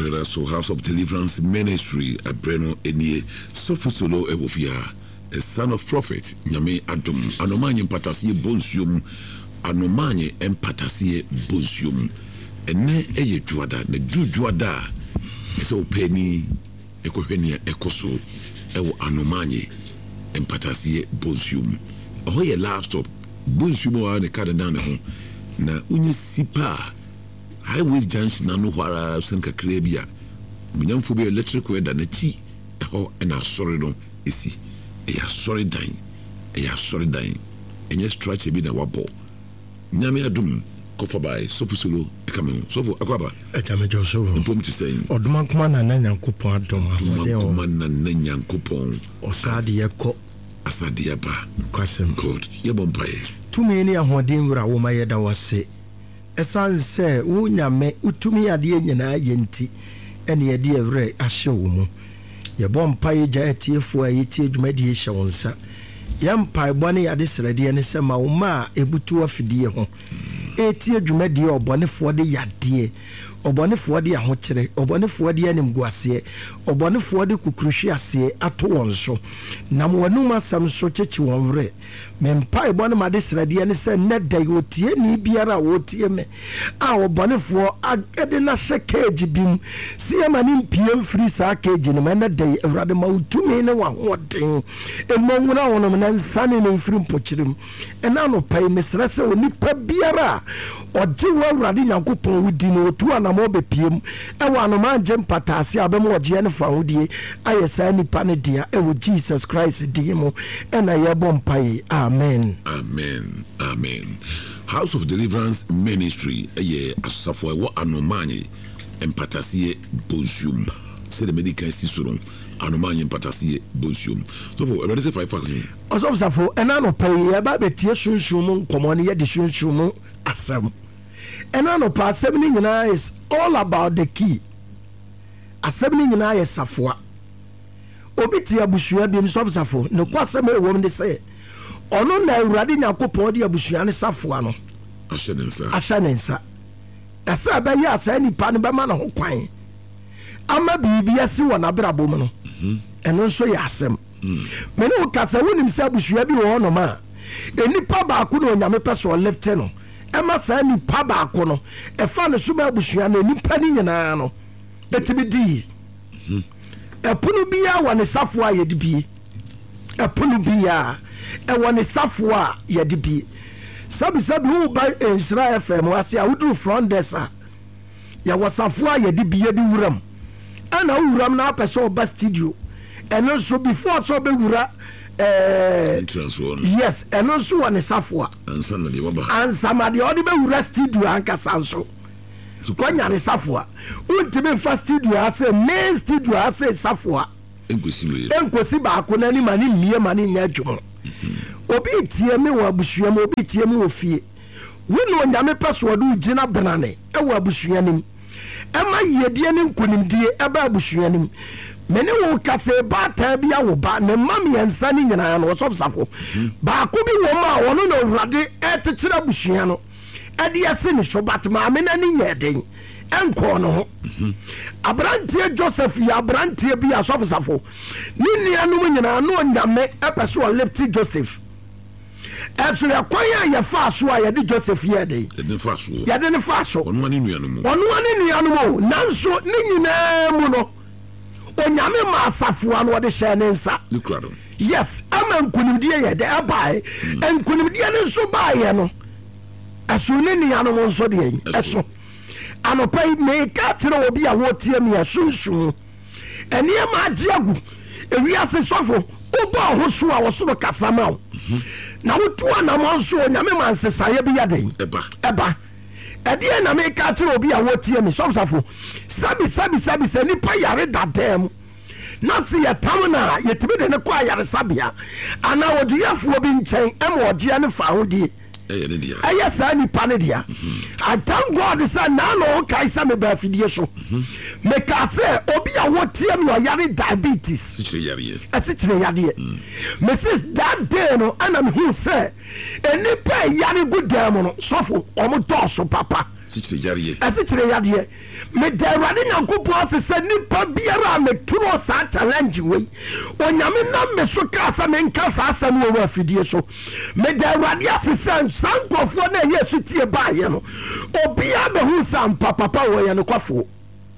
So House of Deliverance Ministry at Breno Enie Sofusolo Ewofia, a son of prophet Nyame Adum Anomanye Mpatasie Bonsium Anomanye Mpatasie Bonsium ene eye juada ne juada ese openi ekohwenia ekoso ewo Anomanye Mpatasie Bonsium oye laptop Bonsium wa ne kada dan ho na unye sipa highways junction na no hwara senka krebia munyamfo be electric weather na chi eho na sorry no esi ya sorry dan enye stretch bi na wabo Nyame Adum kofa bai Sofusolo ekame sofo akwaba ekame joso mpom ti say oduma kuma na Nyankopon adom kuma na Nyankopon osade yeko asade yaba kwasem god yebompai tumi ni ahoden wura wo mayeda wase esan se wo Nyame utumi ade nyina yenti ene ye de evre ahye wo mu ye bompai gya etiefo a yeti adwumadi hye wonsa yampai bone yade srade ne se ma wo ma ebutu afidie ho eti adwumadi obonefo de yade obonefo de ahokere obonefo de animguase obonefo de kukuruhwe ase ato won so na wonum asam so chechi won wre mempai bone ma de srade ne se neda yotie ni biara wotie me a obonefo agede na shekeji bim si amani mpiem free sa keji ne ma neda awrade ma utumi ne wa hoden emonwura wonom na nsane ne mfiri mpochirim ena no pai mesra se onipa biara oje wa awrade Nyankopon wudi no otu anamo bepiem ewa anoma nje mpatase abem oje ne fa hodie ayesa nipa ne dia ewo Jesus Christ die mu ena yebo mpai amen House of Deliverance Ministry asafo ewo Anomanye Mpatasie Bonsium se de medical sisoro Anomanye Mpatasie Bonsium so for everybody say 5 osofo ena no pai ya ba betie sunsun nkomo ne ye de sunsun asam ena no pa asem ni nyina is all about the key asem ni nyina ye safoa obiti abusua bi nsofsafo ne kwasem ewom de se ono na awurade Nyankopon de abusua ne safoa no ashanensa asa ba ya asa nipa ne ba ma na ho kwan ama bibi ase wona brabom no eno nso ya asem me ne ukasa wonim se abusua bi wo no ma enipa ba ko no Nyame peso left no ema sa nipa ba ko no efa ne so ba abusua no nipa ni nyina no etibidi epunu bia wa ne safoa ye de bie epunu bia ewo ne safoa ye de bie sabi hu ba Israel FM wase awudu front desa ya wasafoa ye de bie di wuram ana wuram na apeso ba studio eno so before so be wura yes eno so wa ne safoa ansama de baba ansama de odi be wura studio anka sanso kwanya ne safoa untime fa studio ase main studio ase safoa enkosi ba ko na ni mani mie mani nya dwom obi tie me wa abusua me obi tie me ofie we no Nyame peso do gina benane e wa abusua nim ema yedie ne nkonimdie eba abusua nim mene wo kase ba ta bia wo ba ne mam yensa ni nyina no sofsafo ba ko bi wo ma wono no wrade etekira abusua no ade ase ne so batma amena ni yeden enko no ho abrantie Joseph ya abrantie bia sofsafo ni nianum nyina no Nyame epeso lift Joseph eso ya kwanya ya faaso a ya de Joseph yede ya de ne faaso onu ani nuanum nanso ni nyina mu no Onyame ma asafo ano de hye ne nsa yes ama nkunimdie ye de abai nkunimdie ne nso baaye no aso ne nianum nso de yin eso anopai me ka tire obi a wotie me asunsun ene ma agiagu ewiase sofo obo hoso a woso kasama na wotu anamon so Onyame ma nsesaye bi ya den eba ede na me ka tire obi a wotie me sofsafo sabi se nipa yare dadam na se yetam na yetibe de ne kwa yare sabia ana woduyafo bi nchen em wodie ne fa hodie aya sa nipa ne dia I thank God say na no kai sa me ba fidie so me ka se obi a wotie me yare diabetes asichire yade me says that day no ana me hu say enipa yare good dem no sofo omo to so papa asikyire yadeɛ meda awurade nyankopɔn ase sɛ nipa biara a meturo saa challenge wei onyame nam me so kaa sɛ menka saa asɛm wɔ afidie so meda awurade ase sɛ saa nkɔfoɔ no ɛyɛ sutie baayɛ no obiara bɛhu sa mpa papa wɔyɛ no kwafoɔ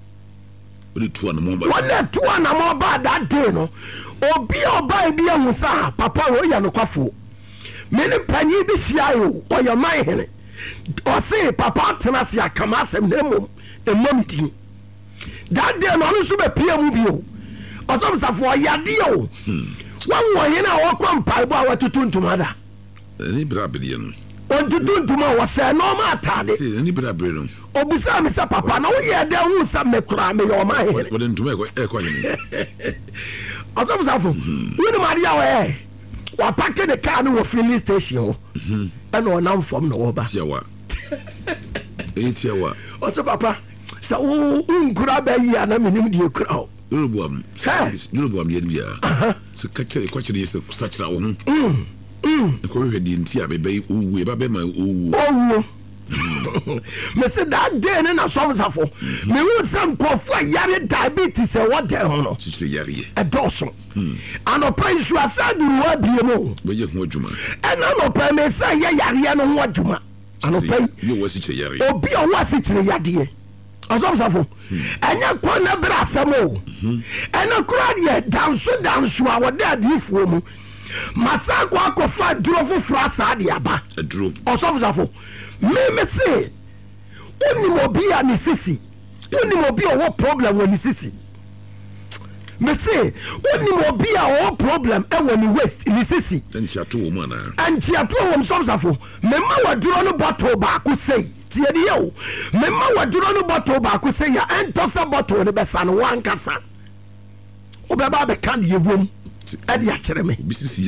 wɔne tu anamɔ baa that day no obi a ɔbaa bi ahu sa papa wɔyɛ no kwafoɔ mene panyin bi hyiae o ɔyɛ man hene ɔse papa tena se akama asɛm na mmom din that day no ɔno nso bɛpia mu bio ɔsɔmsafoɔ ɔyadeɛ o wɔwɔ hene a wɔkɔ mpaebɔ a wɔatoto ntoma da ɔntoto ntoma a wɔsɛ nɔɔma atade ɔbusaa me sɛ papa na woyɛ dɛ hu sɛ me koraa meyɛ ɔma hene ɔsɔmsafo wonim adeɛ a wɔyɛ wapake ne car no wɔ filling station hɔ ɛna ɔnam fam na wɔba ɔsɛ papa sɛ wonkura bɛyi a na menim deɛ kura hɔ ɔwuo mese that day ne na sɔmsafo mehu sɛ nkɔfo a yare diabetes ɛwɔ dɛ ho no ɛdɔɔso anɔpa yi so asa duruwa bie mu ɛna anɔpa me sɛ yɛ yareɛ no ho adwuma anɔpa yi obi a ɔwɔ asikyire yadeɛ ɔsɔmsafo ɛnyɛ kɔ na berɛ asɛm o ɛna kora deɛ danso a wɔde adiifoɔ mu masa kɔ akɔfa aduro foforɔ asaa de aba ɔsɔmsafo me se wonim obi a ne sisi wonim obi a ɔwɔ problem wɔ ne sisi me se wonim obi a ɔwɔ problem ɛwɔ ne waist ne sisi ɛnkyiato wɔ mu sɔmsafo mema waduro no bɔttle baako sei tiɛdeɛ o mema waduro no bɔttle baako sei a ɛntɔ sɛ bɔttle no bɛsa no wankasa wobɛba bɛka deɛ wom ɛde akyerɛ me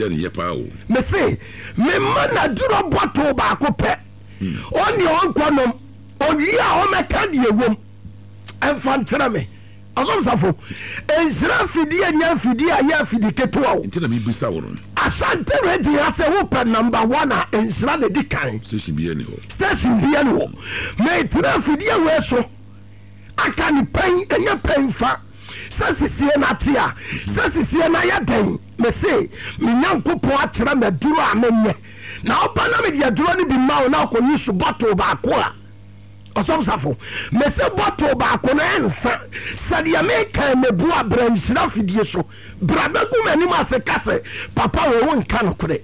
me se mema naduro bɔttle baako pɛ ɔne ɔnkɔ nom owie a ɔmɛka deɛ wom ɛmfa nkyerɛ me ɔsɔmsafo ɛnsira afidie nya afidie a yɛ afidi ketewa o asante radio ha sɛ wopɛ number 1 a ɛnsira ne di kan station bia ne hɔ mɛtena afidie wei so aka ne pɛn ɛnyɛ pɛn fa sɛ sisie no ate a sɛ sisie no ayɛ dɛn me se menyankopɔn akyerɛ maduro a menyɛ na ɔba na mede aduro no bi ma wo na ɔkɔyi so bɔttle baako a ɔsɔmsafo me se bɔttle baako no ɛnsa sɛdeɛ meka mabu a bra nhyira afidie so bra bɛgu m'anim ase ka sɛ papa wɔwo nka no korɛ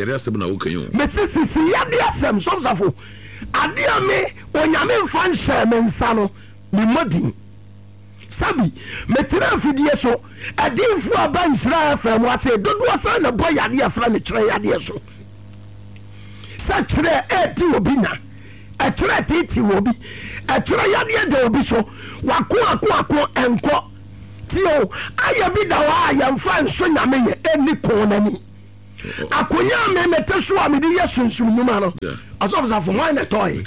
me se sisi yɛde asɛm sɔmsafo adeɛ me onyame mfa nhyɛ me nsa no memmɔ din sabi metena afidie so adinfo aba nhyira afam ase dodoɔ sa na bɔ yadeɛ fra ne kyerɛ yadeɛ so sɛ kyerɛ ɛti obi nya ɛkyerɛ titi obi ɛkyerɛ yadeɛ da obi so wako ɛnkɔ tio ayɛ bi da hɔ a yɛmfa nso nyame yɛ ɛni kɔn n'anim akonya me mete so a mede yɛ sunsum numa no ɔsɔfosafo hwan na tɔe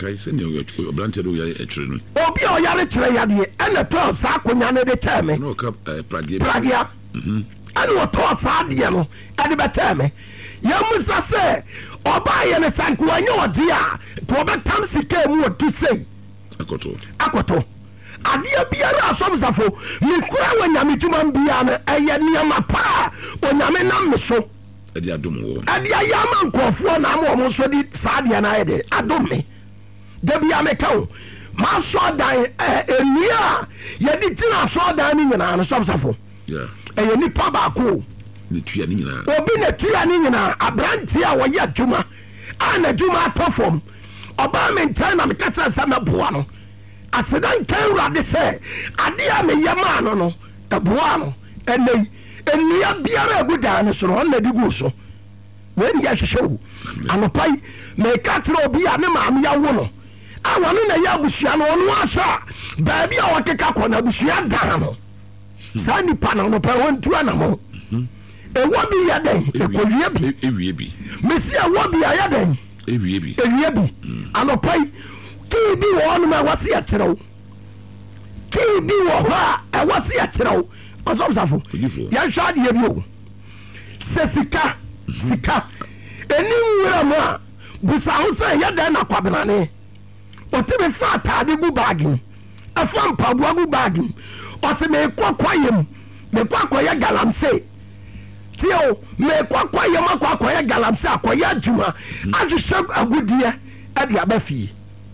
obi a ɔyare kyerɛ yadeɛ ɛna tɔɔ saa akonya no de kyɛɛ me pragea ɛne ɔtɔɔ saa adeɛ no ɛde bɛkyɛɛ me yɛmu sa sɛ ɔbaayɛ ne sa nka wanyɛ ɔde a nka wɔbɛtam sika mu ɔdu sei akɔtɔ adeɛ biara asɔfosafo mekura wɔ nyame dwuma biara no ɛyɛ nneɛma paa onyame nam me so ɛde ayɛ ama nkɔɔfoɔ na ama ɔmo nso de saa deɛ no ayɛ de adom me da bia meka wo maasɔɔdan nnua a yɛde gyina asɔɔdan no nyinaa no sɔfosafo ɛyɛ nipa baako obi na tua ne nyinaa aberanteɛ a wɔyɛ adwuma a n'adwuma atɔ fam ɔbaa me nkyɛn na meka kyerɛ sɛ mɛboa no aseda nka awurade sɛ adeɛ a meyɛ maa no ɛboa no ɛnɛ nnua biara agu daa no so no ɔnna de gu so wɔni yɛhwehwɛ wo anɔpa yi meka kyerɛ obi a ne maame yɛwo no a wɔne na yɛ abusua no ɔno ahwɛ a baabi a wɔkeka kɔ no abusua daa no saa nipa no anɔpa wɔntu anamo ɛwɔ bi yɛ dɛn ɛkɔwie bi mesi ɛwɔ bi ayɛ dɛn ɛwie bi anɔpa yi kii bi wɔ hɔnom a ɛwɔ se yɛkyerɛ wo kii bi wɔ hɔ a ɛwɔ se yɛkyerɛ wo ɔsɔfosafo yɛhwɛ adeɛ bi o sɛ sika ɛni nwura mu a busa ho sɛ yɛ dɛn na kwabenane ɔtumi fa atade gu baagi afa mpaboa gu baagi ɔte mekɔ kwayam mekɔ akɔyɛ galamsey tio mekɔ kwayam akɔyɛ galamsey akɔyɛ adwuma ahwehwɛ agudeɛ ɛde aba fie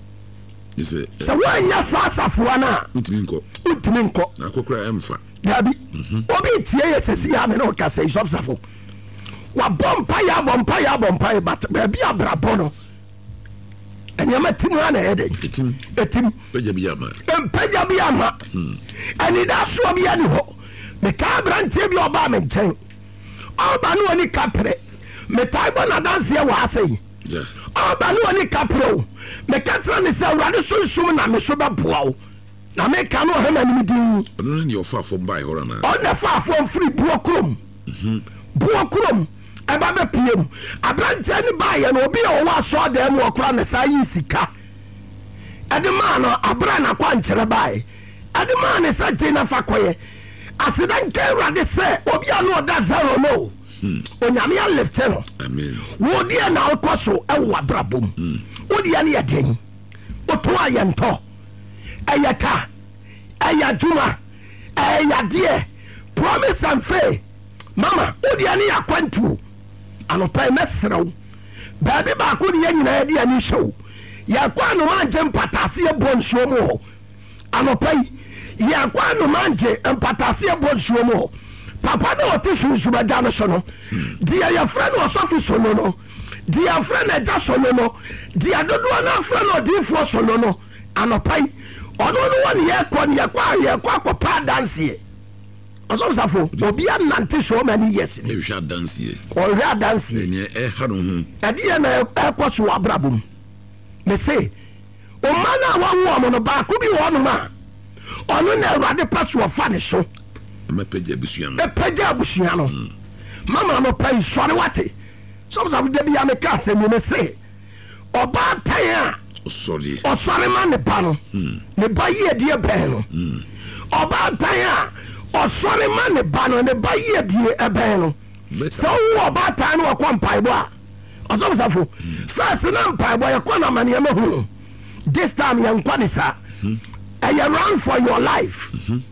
sɛ woanya saa asafoa no a wotumi nkɔ dabi obi tie yɛ sɛsi yɛ amene woka sɛ isɔfsafo wabɔ mpayɛ but baabi abrabɔ no ɛnneɛma tim ha na ɛyɛ dɛn ɛtim mpagya bi ama anidasoɔ bi ane hɔ mekaa aberanteɛ bi ɔbaa me nkyɛn ɔba ne wɔne kaprɛ metae bɔ nadanseɛ wɔ asa yi ɔba ne wɔne kaprɛ o meka tera ne sɛ awurade sonsom na me so bɛboa wo na meka no ɔhɛ nanim din ɔne faafo mfiri buɔ kurom ɛba bɛpie mu aberanteɛ ne baayɛ no obi a ɔwɔ asɔɔdan mu ɔkora ne saa yi sika ɛde maa no abera na kwankyerɛ baayɛ ɛde maa ne sɛ gye na fa kɔyɛ aseda nka awurade sɛ obi a no ɔda zero no onyame alifte no wodeɛ na wokɔ so ɛwɔ abrabɔ mu wodeɛ ne yɛdeɛ woto a yɛntɔ ɛyɛ ka ɛyɛ adwuma ɛyɛ yadeɛ promise and faith mama wodeɛ ne yɛ akwantuo anɔpa mɛserɛ wo baabi baako ne yɛ nyinaa de ani hyɛ wo yɛkɔ anoma agye mpataseɛ bɔ nsuo mu hɔ anɔpa yi yɛkɔ anoma agye mpataseɛ bɔ nsuo mu hɔ papa ne ɔte sunsumagya no so no deɛ yɛfrɛ no ɔsɔfo so no deɛ yɛfrɛ no agya so no deɛ dodoɔ no afrɛ no ɔdiifoɔ so no anɔpa yi ɔno no wɔ ne yɛkɔ akɔpa adanseɛ ɔsɔfosafo obi anante so many years ɔhwɛ adanseɛ ɛdeɛ na ɛkɔ so wɔ abrabɔ mu me se ɔma no a wawoɔ mo no baako bi wɔ no a ɔno na awurade pa so ɔfa ne so ɛpagya abusua no mama no pa nsɔre wate sɔfosafo da bia meka asɛm me se ɔbaa tan a ɔsɔre ma ne ba no ne ba yiediɛ bɛn no ɔbaa tan a ɔsɔre ma ne ba no ne ba yiedie ɛbɛn no sɛ wowo ɔbaa tan no wɔkɔ mpaebɔ a ɔsɔfosafo first na mpaebɔ yɛkɔ na amanneɛma hu this time yɛnkɔ ne saa ɛyɛ run for your life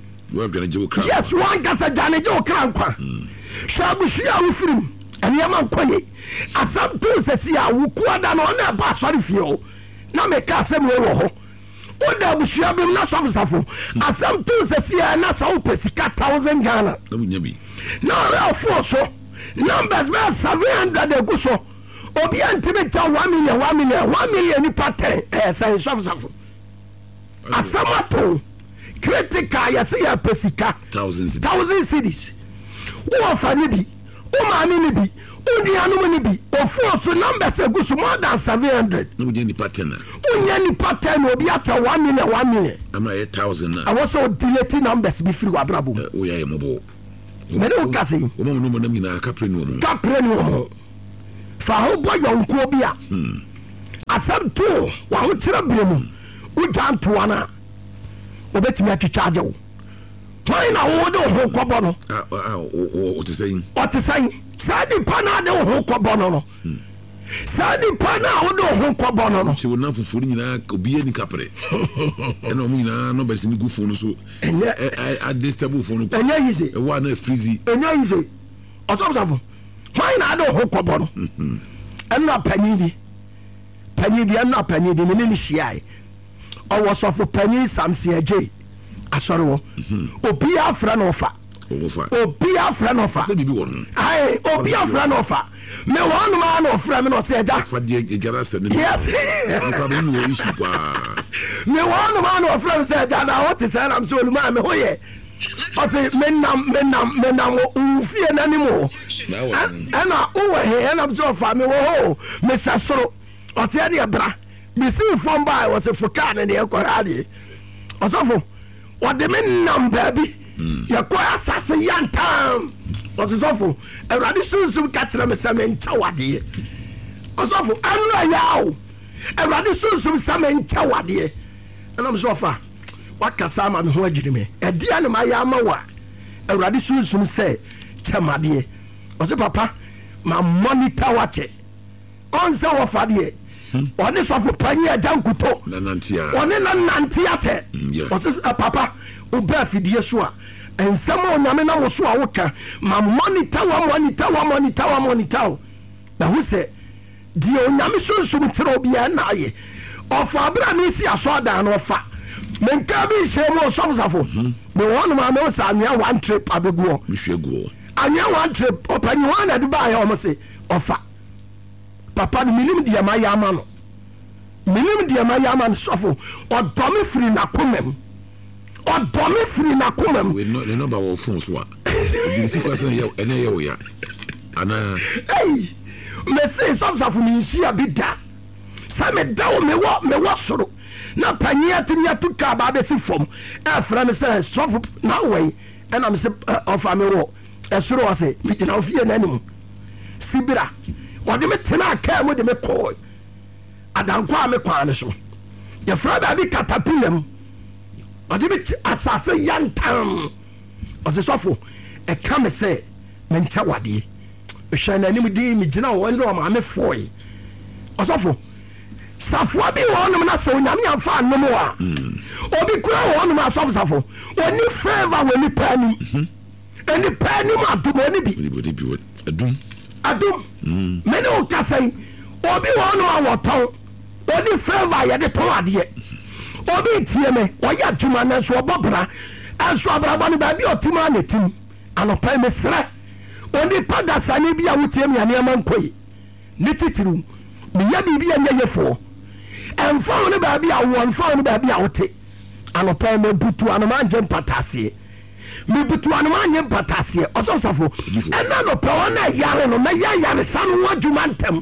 yes wankasa gyane gye wo kra nkwa hwɛ abusua a wofirim ɛnneɛma nkɔ ye asɛm too sɛsi a wokuo da no ɔne ɛba asɔre fie o na meka asɛm wei wɔ hɔ woda abusua bim na sɔfosafo asɛm too sɛsi a na sɛ wopɛ sika 1,000 Ghana na ɔrɛ ɔfoɔ so numbers bɛɛ 700 agu so obi a ntimi gya 1 million nipa 10 sɛ sɔfosafo asɛm ato critical yɛsɛ yɛpɛ sika 1,000 cities woɔfa ne bi womaame ne bi wonuanom ne bi ɔfoɔ so numbers agu so more than 700 wonya nipa 10 na obi atɛ 1 million ɛwɔ sɛ ɔdelete numbers bi firi w'abrabɔ mu mene wo kase kaprɛ ne wɔ mo fa ho bɔ yɔnkoɔ bi a asɛm too wahokyerɛ berɛ mu wogya ntoa no a obetumi atwitwa agye wo hwan na wode wo ho kɔbɔ no ɔte sɛn saa nipa no ade wo ho kɔbɔ no saa nipa no a wode wo ho kɔbɔ no kyɛ wo na foforɔ nyinaa obiɛ ni kaprɛ ɛna ɔmo nyinaa nɔbɛs ne gu fo no so adestable fo no ɛnyɛ yise ɛwɔ a na afirizi ɛnyɛ yise ɔsɔfosafo hwan na ade wo ho kɔbɔ no ɛna panyin bi mene ne hyiae ɔwɔ sɔfo panyin samsi agye asɔre wɔ obi afrɛ no ɔfa obi afrɛ no ɔfa obi afrɛ no ɔfa me wɔn nom a na ɔfrɛ me na ɔsɛ agya yes me wɔn nom a na ɔfrɛ me sɛ agya na wɔte sɛ nam sɛ oluma a me ho yɛ ɔsɛ menam wofie n'anim hɔ ɛna wowɔ he ɛnam sɛ ɔfa me wɔ hɔ mesɛ soro ɔsɛ ɛdeɛ bra mesi fɔm ba wɔ sɛ fokaa ne deɛ ɛkɔrɛ adeɛ ɔsɔfo ɔde me nam baabi yɛkɔ asase yantam ɔsɛ sɔfo awurade sunsum ka kyerɛ me sɛ menkyɛ wadeɛ ɔsɔfo ɛnora yɛawo awurade sunsum sɛ menkyɛ wadeɛ ɛnam sɛ ɔfa wakasa ama me ho adwiri me ɛdeɛ ne mayɛ ama wo a awurade sunsum sɛ kyɛmadeɛ ɔsɛ papa ma monitor wate ɔnsɛ wɔfa deɛ ɔne sɔfo panyin agya nkuto ɔne na nanteate ɔse papa wobaa fidie so a nsɛm a onyame na wo so a woka ma monitor wo na ho sɛ deɛ onyame sunsum kyerɛ obiara na ayɛ ɔfa abra me si asɔdan no ɔfa menka bi hyɛ mu ɔsɔfosafo me wɔnom a me sa anwea one trip abeguɔ anwea one trip ɔpanyi wɔn na de baayɛ ɔmo se ɔfa papa no minim deɛ ma yɛ ama no sɔfo ɔdɔme firi n'akomam ne number wɔ phone so a obi ti kwasa ɛne yɛ wo ya ana mese sɔfosafo me nhyia bi da sɛ meda wo mewɔ soro na panyia timi ato ka ba bɛsi fam ɛfrɛ me sɛ sɔfo na wei ɛna me sɛ ɔfa me wɔ ɛsoro wɔ sɛ megyina wo fie n'anim sibira ɔde me tena kaa mu de me kɔɔ adankɔ a me kwaa ne so yɛfrɛ baabi katapilam ɔde me asase yantam ɔsɛ sɔfo ɛka me sɛ menkyɛ wadeɛ mehwɛ n'anim di megyina wɔ ne ɔmaame foe ɔsɔfo safoa bi wɔ nom na sɛ onyame amfa anom a obi kura wɔ nom asɔfosafo ɔni favor wɔ nipa anim nipa anim adom ɔni bi adom mene wo kasa yi obi wɔ nom a wɔtɔn ɔni favor yɛde tɔn adeɛ obi tie me ɔyɛ adwuma no nso ɔbɔ bra ɛnso abrabɔ no baabi ɔtim a ne tim anɔpa mesrɛ onipa dasane bi a wotie me aneɛma nkɔyi ne titiriw meyɛ biribi a nyɛ yɛfoɔ ɛmfa wo ne baabi a wɔ mfa wo ne baabi a wote anɔpa mabutu anoma angye mpataseɛ ɔsɔfosafo ɛna nɔpɛ wɔ na yare no mɛyɛ yaresa no ho adwuma ntɛm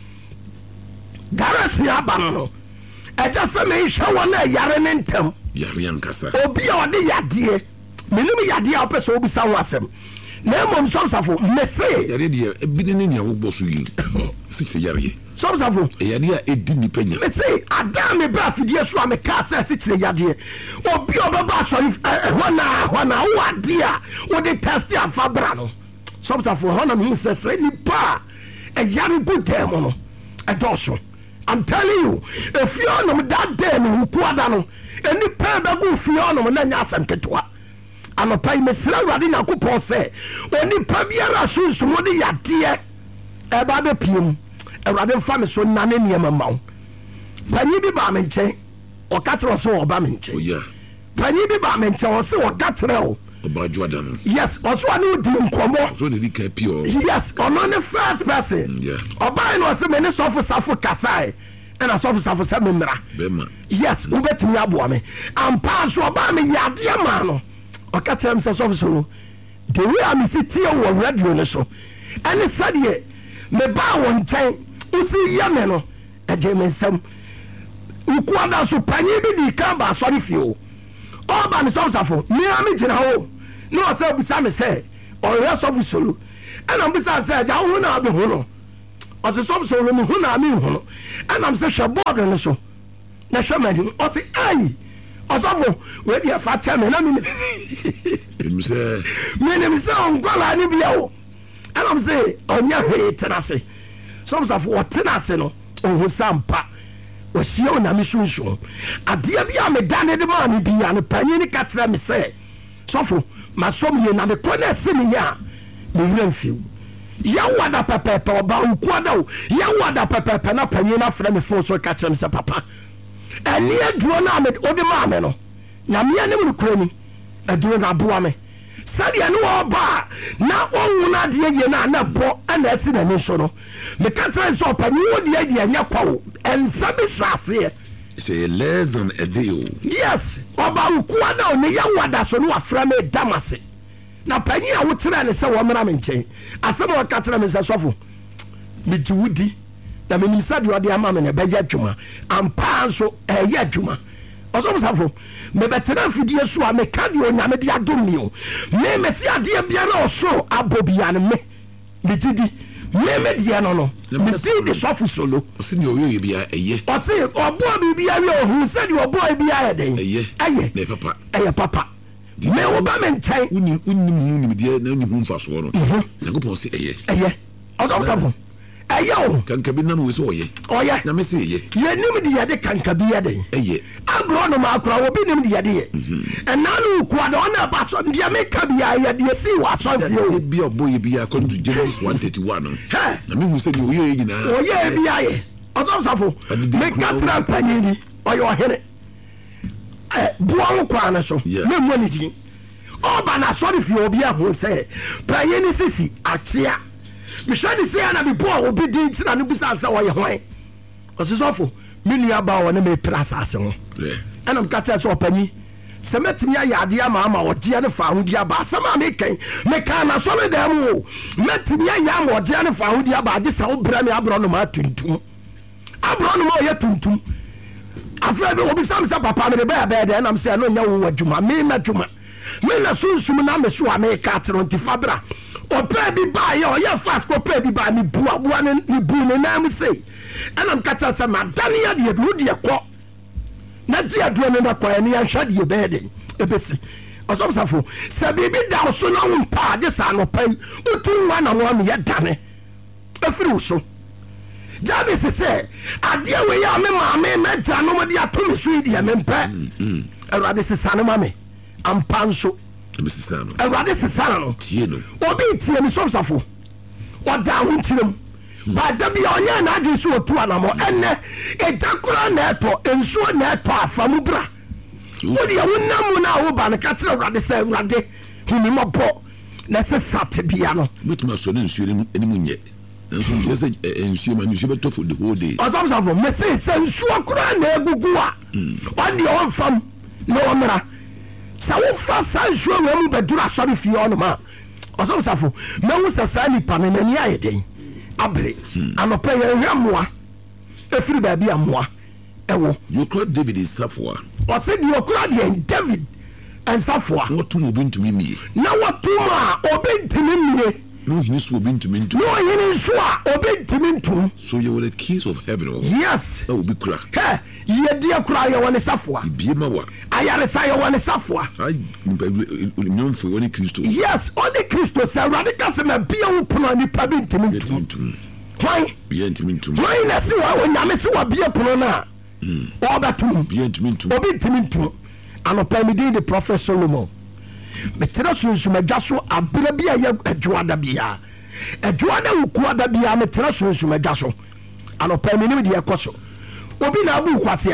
garasua aba no ɛgya sɛ mehwɛ wɔ na yare ne ntɛm obi a ɔde yadeɛ menim yadeɛ a wopɛ sɛ wobisa ho asɛm na mmom sɔfosafo mese sɔfosafo yadeɛ a ɛdi nipa nya mese ada me bra fidie so a mekaa sɛ asikyerɛ yadeɛ obi a ɔbɛba asɔre ɛhɔ na wowɔ adeɛ a wode teste afa bra no sɔfosafo ɛhɔ na mehu sɛ sɛ nipa a ɛyare gu daa mu no ɛdɔɔso I'm telling you ɛfie ɔnom da daa no wokuada no ɛnipa bɛgu fie ɔnom na nyɛ asɛm ketewa anɔpa yi mesrɛ awurade nyankopɔn sɛ onipa biara sunsum wode yadeɛ ɛba bɛpie mu awurade mfa me so nna ne nneɛma ma wo panyin bi baa me nkyɛn ɔka kyerɛ sɛ wɔba me nkyɛn panyin bi baa me nkyɛn ɔse ɔka kyerɛ wo yes ɔso ane wodi nkɔmmɔ yes ɔno ne first person ɔbae no ɔse me ne sɔfosafo kasae ɛna sɔfosafo sɛ memmra yes wobɛtumi aboa me ampa so ɔbaa me yadeɛ maa no ɔka kyerɛ m sɛ sɔfoso no de wei a mesi tie wɔ radio no so ɛne sɛdeɛ mebaa wɔ nkyɛn wosi yɛ me no ɛgye me nsɛm wokuada so panyin bi di ka ba asɔre fie o ɔba ne sɔfosafo mea me gyina hɔ na ɔsɛ bisa me sɛ ɔyɛ sɔfoso no ɛna mbisa sɛ agya wo ho na abɛhu no ɔse sɔfoso no mehu na mehu no ɛnam sɛ hwɛ bɔɔdo no so na hwɛ m'anim ɔse ai ɔsɔfo wedi afa kyɛ me na menim sɛ ɔnkwalaa ne bia wo ɛnam sɛ ɔnyɛ hwee tena ase sɔfosafo ɔtena ase no ɔhu sa mpa ɔhyia onyame sunsun adeɛ bi a medane de maa me bia no panyin ne ka kyerɛ me sɛ sɔfo masɔm yie na mekɔ no ɛse me yɛ a mewura mfiw yɛwada pɛpɛpɛ ɔba wokuada wo yɛwada pɛpɛpɛ na panyin no afrɛ me fo so ka kyerɛ me sɛ papa ɛne aduro no wode maa me no nyamea ne mu no kura ni aduro no aboa me sɛdeɛ ne wɔba a na ɔwu no adeɛ yie no a na bɔ ɛna asi n'ani so no meka kyerɛ sɛ ɔpanyin wo deɛ deɛ ɛnyɛ kwa wo ɛnsa bi hyɛ aseɛ say less than a day o yes ɔba wokuada wo ne yɛwada so no wafrɛ me dam ase na panyin a wokyerɛ ne sɛ wɔmmra me nkyɛn asɛm a wɔka kyerɛ me sɛ sɔfo megye wo di na menim sɛdeɛ ɔde ama me ne bɛyɛ adwuma ampa nso ɛyɛ adwuma ɔsɔfosafo mebɛtena afidie so a meka deɛ onyame de adom me o memɛsi adeɛ biara ɔsoro abɔ bia no me megye di meme deɛ no no medi de sɔfoso lo ɔse ɔboa biribia wie ɔhu sɛdeɛ ɔboa bia yɛ den ɛyɛ papa me woba me nkyɛn ɛyɛ ɔsɔfosafo ɛyɛ o kankabi nam we so ɔyɛ na me se ye yɛnim de yɛde kankabi yɛde ɛyɛ agronom akora obi nim de yɛde ɛna no kuwa de ɔna ba so deɛ meka bia yɛde si wɔ asɔfie o bi ɔbɔ yɛ bia according to Genesis 1:31 no na me hu sɛ ɔyɛ nyinaa ɔyɛ bia yɛ ɔsɔfsafo meka tena mpanyini ɔyɛ ɔhene boa wo kwa no so me mmɔ ne din ɔba na asɔre fie obi aho sɛ panyini sisi akyea mehwɛ ne sɛ ana mebɔ a obi din kyerɛ no bisa sɛ ɔyɛ hwan ɔsesɔfo me nua ba wɔ ne mepere asase ho ɛna meka kyerɛ sɛ ɔpanyi sɛ mɛtumi ayɛ adeɛ ama ɔgyeɛ no fa ahodi aba asɛm a meka na sɔre da mu o mɛtumi ayɛ ama ɔgyeɛ no fa ahodi aba agye sɛ wobrɛ me aborɔnom atuntum aborɔnom a ɔyɛ tuntum afei bi obisa me sɛ papa mede bɛyɛ dɛ ɛnam sɛ ɛno nyɛ wo adwuma mema adwuma mena sunsum na meso a meka tere nti fa bra ɔpɛ bi baayɛ ɔyɛ fast kɔpɛ bi baa ne buaboa ne bu ne nam sei ɛnam ka kyerɛ sɛ madane adeɛ bi wodeɛ kɔ na gye aduɔ no nakɔɛ ne yɛnhwɛ deɛ bɛyɛ den ɛbɛsi ɔsɔmsafo sɛ biribi da wo so na wo mpa agye saa anɔpa yi wotu wa na woa meyɛ dane ɛfiri wo so gyabe se sɛ adeɛ wei a me maame magya nom de ato me so yi deɛ mempɛ awurade sesa no ma me ampa nso awurade sesa no obi tie me sɔmsafo ɔda ho ntiram bada bia ɔnyɛ naadwe so ɔtu anamɔ ɛnɛ ɛgya koraa na ɛtɔ nsuo na ɛtɔ afa mu bra wodeɛ wonam mu no a woba no ka kyerɛ awurade sɛ awurade hunimɔbɔ na sɛ sate bia no bɛtumi asɔre nsuo anim nyɛ nanso nkyɛ sɛ nsuo ma nsuo bɛtɔ for the whole day ɔsɔmsafo mese sɛ nsuo koraa na ɛgugu a ɔdeɛ ɔmfam na ɔmmra sɛ wofa saa nsuo wɔ mu bɛduru asɔre fie ɔnom a ɔsɔmsafo mahu sɛ saa nipa no n'ani ayɛ den abere anɔpɛ yɛhwɛ mmoa ɛfiri baabi a mmoa ɛwɔ yɛkura David nsafoa ɔsɛ deɛ ɔkura deɛ David nsafoa wɔtom obi ntumi mmie na wɔtom a obi ntumi mmie na ɔhene so obi ntumi ntom na ɔhene nso a obi ntumi ntom so yɛwɔ the keys of heaven yes obi kura yɛdeɛ kura yɛwɔ ne safoa bie ma wa ayaresa yɛwɔ ne safoa saa nyɔmfo wɔ ne Kristo yes ɔne Kristo sɛ awurade ka sɛ mabia wo pono a nipa bi ntumi ntom hwan bia ntumi ntom hwan na se wa onyame se wabie pono no a ɔbɛtom bia ntumi ntom obi ntumi ntom anɔpa medin de Prophet Solomon metere sunsumadwa so aberɛ bi a yɛ adwoada biaa adwoada wokuada biaa metere sunsumadwa so anɔpa menim deɛ ɛkɔ so obi na abu kwase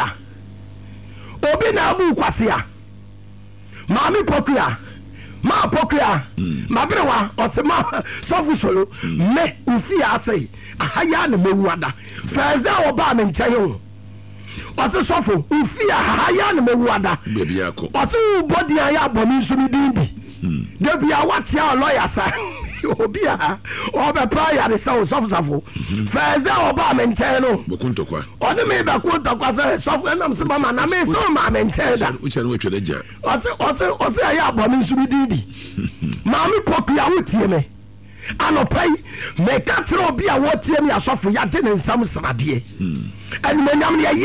a maame pokua ma pokua maberewa ɔse ma sɔfo solo me ufie ase ahaya na mewuada first day ɔba me nkyɛn ho ɔse sɔfo ufie ahaya na mewuada ɔse wo body ayɛ abɔne nso ne din bi da bia watea lawyer sa obi a ɔbɛpa yare sɛ wo sɔfosafo first day ɔba me nkyɛn no ɔne me bɛko ntɔkwa sɛ sɔfo ɛnam sɛ mama na me sɛ ma me nkyɛn da ɔse ɛyɛ abɔne nso ne din bi maame pɔkua wotie me anɔpa yi meka kyerɛ obi a wɔtie me asɔfo yɛagye ne nsam sradeɛ ɛnumonyam ne